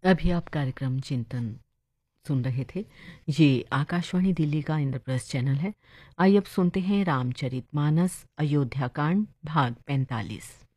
अभी आप कार्यक्रम चिंतन सुन रहे थे। ये आकाशवाणी दिल्ली का इंद्रप्रस्थ चैनल है। आइए अब सुनते हैं रामचरितमानस अयोध्या कांड भाग 45।